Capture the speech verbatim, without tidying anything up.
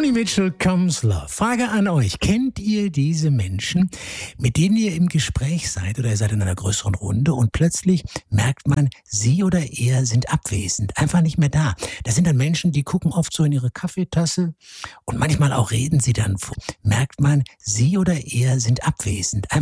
Joni Mitchell, Comes Love. Frage an euch. Kennt ihr diese Menschen, mit denen ihr im Gespräch seid oder ihr seid in einer größeren Runde und plötzlich merkt man, sie oder er sind abwesend, einfach nicht mehr da. Das sind dann Menschen, die gucken oft so in ihre Kaffeetasse und manchmal auch reden sie dann vor. Merkt man, sie oder er sind abwesend, einfach